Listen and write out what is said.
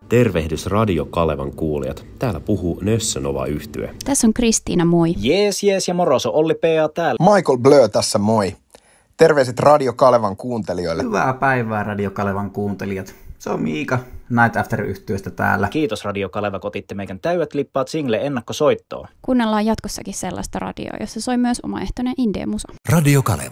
Tervehdys Radio Kalevan kuulijat. Täällä puhuu Nössönova-yhtye. Tässä on Kristiina, moi. Jees ja moroso, Olli P.A. täällä. Michael Blö tässä, moi. Terveiset Radio Kalevan kuuntelijoille. Hyvää päivää Radio Kalevan kuuntelijat. Se on Miika Night After-yhtyeestä täällä. Kiitos Radio Kaleva, kotitte meikän täydet lippaat single ennakkosoittoon. Kuunnellaan jatkossakin sellaista radioa, jossa soi myös omaehtoinen indie-musa. Radio Kaleva.